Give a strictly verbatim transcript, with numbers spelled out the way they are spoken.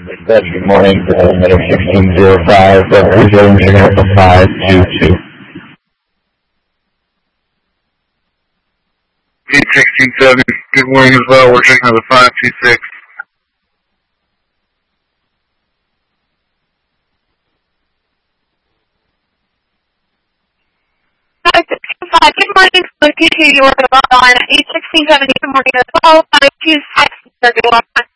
Good morning, Emitter sixteen zero five, Visual Engineer for five two two. eight sixteen seven, good morning as well, we're checking on the five two six. five six five, good morning, look at you, you're on eight sixteen seven, good morning as well, five two six, good morning.